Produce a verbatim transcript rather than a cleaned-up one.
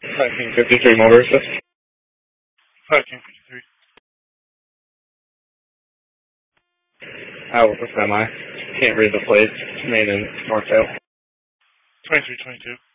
nineteen fifty-three Motor Assist. nineteen fifty-three. Out with the semi. Can't read the plates. Made in North Tail. twenty-three twenty-two.